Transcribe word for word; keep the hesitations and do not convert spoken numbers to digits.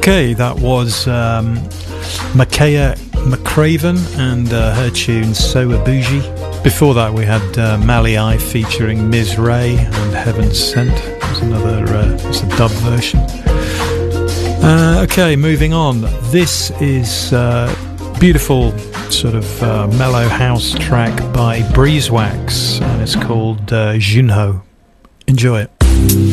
Okay, that was um, Makaya McCraven and uh, her tune So Bougie. Before that we had uh, Mali featuring Miz Ray and Heaven Sent. There's another, uh, it's a dub version. Uh, okay, moving on. This is uh, beautiful sort of uh, mellow house track by Breezewax and it's called uh, Junho. Enjoy it.